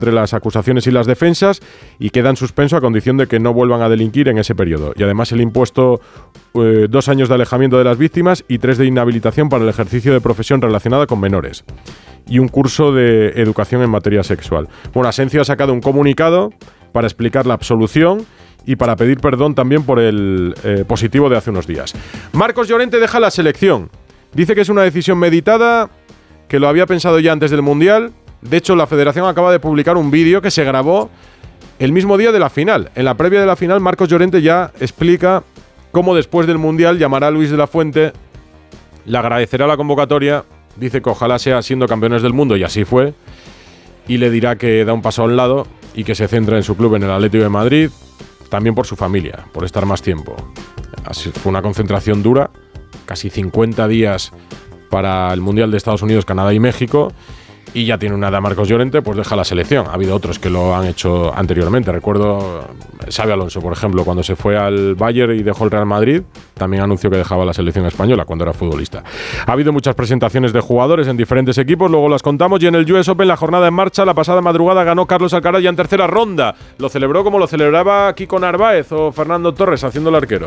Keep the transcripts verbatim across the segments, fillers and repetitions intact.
entre las acusaciones y las defensas y queda en suspenso a condición de que no vuelvan a delinquir en ese periodo. Y además se le ha impuesto eh, dos años de alejamiento de las víctimas y tres de inhabilitación para el ejercicio de profesión relacionada con menores y un curso de educación en materia sexual. Bueno, Asencio ha sacado un comunicado para explicar la absolución y para pedir perdón también por el eh, positivo de hace unos días. Marcos Llorente deja la selección. Dice que es una decisión meditada, que lo había pensado ya antes del Mundial. De hecho, la Federación acaba de publicar un vídeo que se grabó el mismo día de la final. En la previa de la final, Marcos Llorente ya explica cómo después del Mundial llamará a Luis de la Fuente, le agradecerá la convocatoria, dice que ojalá sea siendo campeones del mundo, y así fue, y le dirá que da un paso a un lado y que se centra en su club, en el Atlético de Madrid, también por su familia, por estar más tiempo. Así fue una concentración dura, casi cincuenta días para el Mundial de Estados Unidos, Canadá y México, y ya tiene una edad Marcos Llorente, pues deja la selección. Ha habido otros que lo han hecho anteriormente. Recuerdo Xabi Alonso, por ejemplo, cuando se fue al Bayern y dejó el Real Madrid, también anunció que dejaba la selección española cuando era futbolista. Ha habido muchas presentaciones de jugadores en diferentes equipos, luego las contamos, y en el U S Open la jornada en marcha. La pasada madrugada ganó Carlos Alcaraz ya en tercera ronda. Lo celebró como lo celebraba Kiko Narváez o Fernando Torres haciendo el arquero.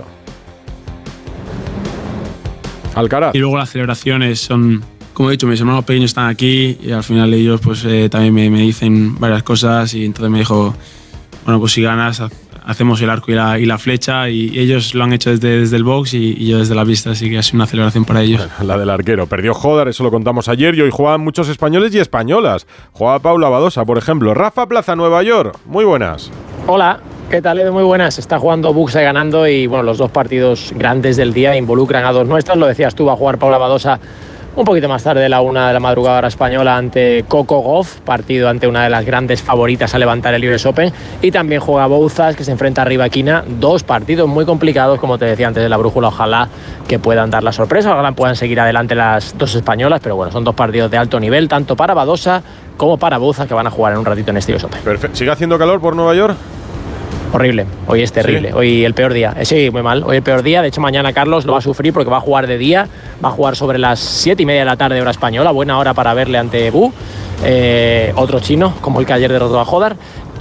Alcaraz. Y luego las celebraciones son, como he dicho, mis hermanos pequeños están aquí y al final ellos pues eh, también me, me dicen varias cosas, y entonces me dijo, bueno, pues si ganas hacemos el arco y la, y la flecha, y ellos lo han hecho desde, desde el box y, y yo desde la pista, así que ha sido una celebración para ellos. Bueno, la del arquero. Perdió Jódar, eso lo contamos ayer, y hoy juegan muchos españoles y españolas. Juega Paula Badosa, por ejemplo. Rafa Plaza, Nueva York. Muy buenas. Hola. ¿Qué tal, Edu? Muy buenas. Está jugando Buxa ganando, y bueno, los dos partidos grandes del día involucran a dos nuestras. Lo decías tú, va a jugar Paula Badosa un poquito más tarde, la una de la madrugada hora española, ante Coco Gauff, partido ante una de las grandes favoritas a levantar el U S Open. Y también juega Bouzas, que se enfrenta a Rybakina. Dos partidos muy complicados, como te decía antes de la brújula. Ojalá que puedan dar la sorpresa, ojalá puedan seguir adelante las dos españolas, pero bueno, son dos partidos de alto nivel, tanto para Badosa como para Bouzas, que van a jugar en un ratito en este U S Open. Perfecto. ¿Sigue haciendo calor por Nueva York? Horrible, hoy es terrible, ¿sí? Hoy el peor día, eh, sí, muy mal, hoy el peor día. De hecho mañana Carlos lo va a sufrir porque va a jugar de día, va a jugar sobre las siete y media de la tarde hora española, buena hora para verle ante Bu, eh, otro chino como el que ayer derrotó a Jódar,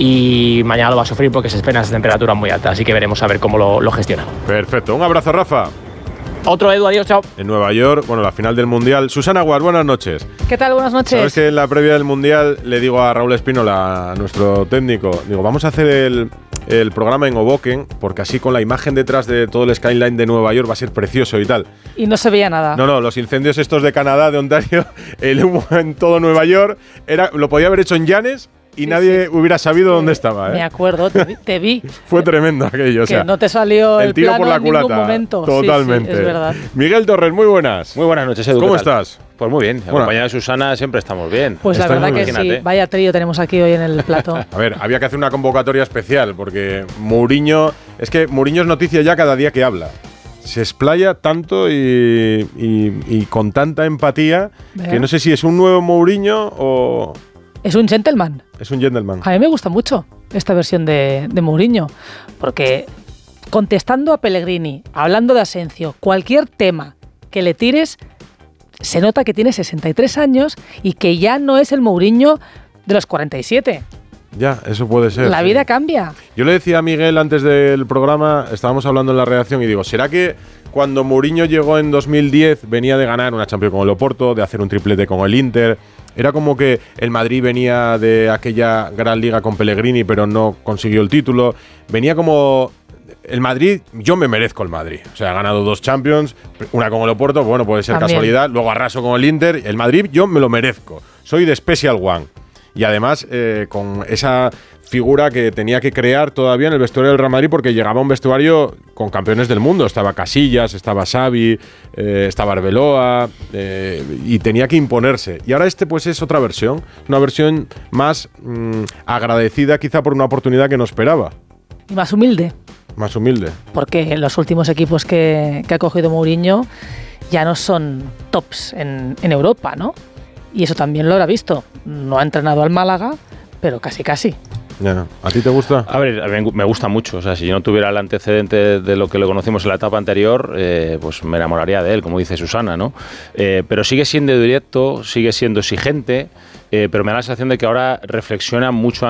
y mañana lo va a sufrir porque se esperan esas temperaturas muy altas, así que veremos a ver cómo lo, lo gestiona. Perfecto, un abrazo, Rafa. Otro, Edu, adiós, chao. En Nueva York, bueno, la final del Mundial. Susana Guas, buenas noches. ¿Qué tal? Buenas noches. Sabes que en la previa del Mundial le digo a Raúl Espínola, nuestro técnico, digo, vamos a hacer el, el programa en Hoboken, porque así con la imagen detrás de todo el skyline de Nueva York va a ser precioso y tal. Y no se veía nada. No, no, los incendios estos de Canadá, de Ontario, el humo en todo Nueva York, era, lo podía haber hecho en Llanes y sí, nadie sí. hubiera sabido sí, dónde estaba. ¿eh? Me acuerdo, te vi. Te vi. Fue tremendo aquello. O sea, que no te salió el, el tiro plano por la en culata. ningún momento. Totalmente. Sí, sí, es verdad. Miguel Torres, muy buenas. Muy buenas noches, Edu. ¿Cómo estás? Pues muy bien. Bueno, acompañada de Susana siempre estamos bien. Pues la verdad que sí. Vaya trío tenemos aquí hoy en el plató. A ver, había que hacer una convocatoria especial porque Mourinho… Es que Mourinho es noticia ya cada día que habla. Se explaya tanto y, y, y con tanta empatía ¿verdad? Que no sé si es un nuevo Mourinho o… Es un gentleman. Es un gentleman. A mí me gusta mucho esta versión de, de Mourinho, porque contestando a Pellegrini, hablando de Asencio, cualquier tema que le tires, se nota que tiene sesenta y tres años y que ya no es el Mourinho de los cuarenta y siete. Ya, eso puede ser. La sí. vida cambia. Yo le decía a Miguel antes del programa, estábamos hablando en la redacción y digo, ¿será que cuando Mourinho llegó en dos mil diez venía de ganar una Champions con el Oporto, de hacer un triplete con el Inter? Era como que el Madrid venía de aquella gran liga con Pellegrini, pero no consiguió el título. Venía como… El Madrid, yo me merezco el Madrid. O sea, ha ganado dos Champions, una con el Oporto, bueno, puede ser También. casualidad. Luego arraso con el Inter. El Madrid, yo me lo merezco. Soy de Special One. Y además, eh, con esa figura que tenía que crear todavía en el vestuario del Real Madrid, porque llegaba un vestuario con campeones del mundo. Estaba Casillas, estaba Xavi, eh, estaba Arbeloa, eh, y tenía que imponerse. Y ahora este pues es otra versión, una versión más mmm, agradecida quizá por una oportunidad que no esperaba. Y más humilde. Más humilde. Porque los últimos equipos que, que ha cogido Mourinho ya no son tops en, en Europa, ¿no? Y eso también lo habrá visto. No ha entrenado al Málaga, pero casi casi. Yeah. ¿A ti te gusta? A ver, a mí me gusta mucho. O sea, si yo no tuviera el antecedente de lo que le conocimos en la etapa anterior, eh, pues me enamoraría de él, como dice Susana, ¿no? Eh, pero sigue siendo directo, sigue siendo exigente, eh, pero me da la sensación de que ahora reflexiona mucho